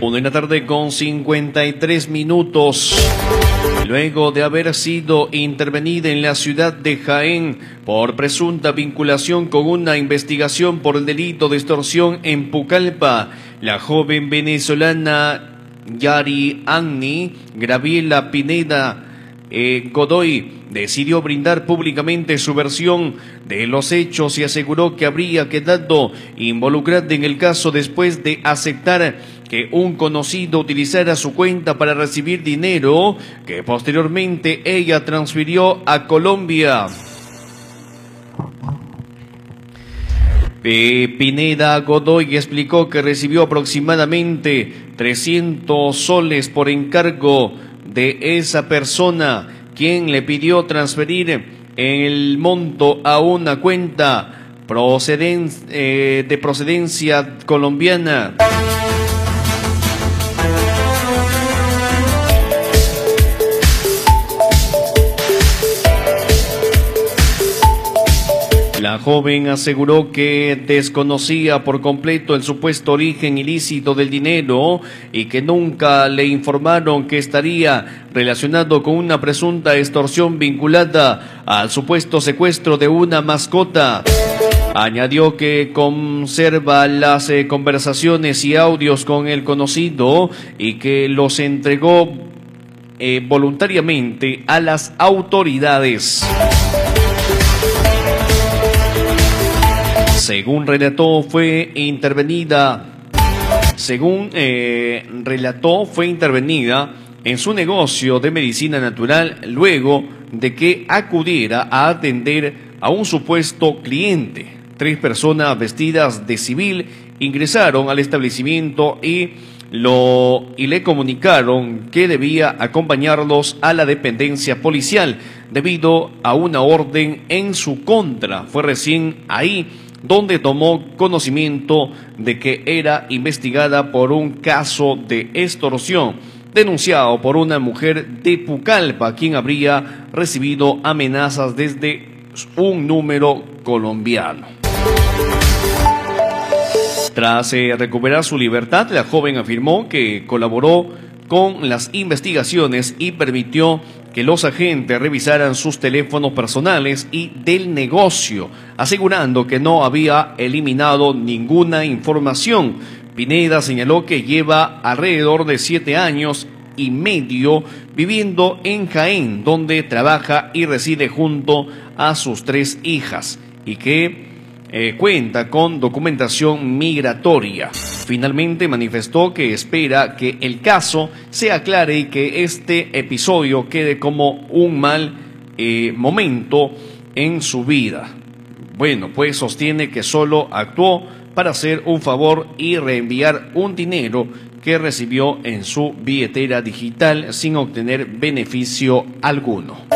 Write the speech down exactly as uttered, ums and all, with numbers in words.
Una de la tarde con cincuenta y tres minutos. Luego de haber sido intervenida en la ciudad de Jaén por presunta vinculación con una investigación por el delito de extorsión en Pucallpa, la joven venezolana Yari Anni Graviela Pineda eh, Godoy decidió brindar públicamente su versión de los hechos y aseguró que habría quedado involucrada en el caso después de aceptar que un conocido utilizara su cuenta para recibir dinero que posteriormente ella transfirió a Colombia. Pineda Godoy explicó que recibió aproximadamente trescientos soles por encargo de esa persona, quien le pidió transferir el monto a una cuenta proceden, eh, de procedencia colombiana. La joven aseguró que desconocía por completo el supuesto origen ilícito del dinero y que nunca le informaron que estaría relacionado con una presunta extorsión vinculada al supuesto secuestro de una mascota. Añadió que conserva las eh, conversaciones y audios con el conocido y que los entregó eh, voluntariamente a las autoridades. Según relató, fue intervenida, según eh, relató, fue intervenida en su negocio de medicina natural luego de que acudiera a atender a un supuesto cliente. Tres personas vestidas de civil ingresaron al establecimiento y, lo, y le comunicaron que debía acompañarlos a la dependencia policial debido a una orden en su contra. Fue recién ahí donde tomó conocimiento de que era investigada por un caso de extorsión denunciado por una mujer de Pucallpa, quien habría recibido amenazas desde un número colombiano. Tras eh, recuperar su libertad, la joven afirmó que colaboró con las investigaciones y permitió que los agentes revisaran sus teléfonos personales y del negocio, asegurando que no había eliminado ninguna información. Pineda señaló que lleva alrededor de siete años y medio viviendo en Jaén, donde trabaja y reside junto a sus tres hijas, y que eh, cuenta con documentación migratoria. Finalmente manifestó que espera que el caso se aclare y que este episodio quede como un mal eh, momento en su vida. Bueno, pues sostiene que solo actuó para hacer un favor y reenviar un dinero que recibió en su billetera digital sin obtener beneficio alguno.